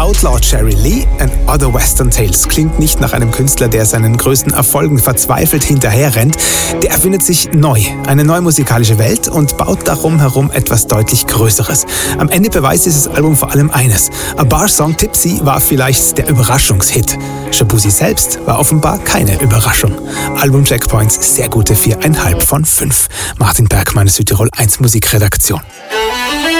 Outlaw Jerry Lee and Other Western Tales klingt nicht nach einem Künstler, der seinen größten Erfolgen verzweifelt hinterherrennt. Der erfindet sich neu, eine neue musikalische Welt und baut darum herum etwas deutlich Größeres. Am Ende beweist dieses Album vor allem eines: A Bar Song Tipsy war vielleicht der Überraschungshit. Shaboozey selbst war offenbar keine Überraschung. Album-Checkpoints, sehr gute 4,5 von 5. Martin Bergmann, Südtirol 1 Musikredaktion.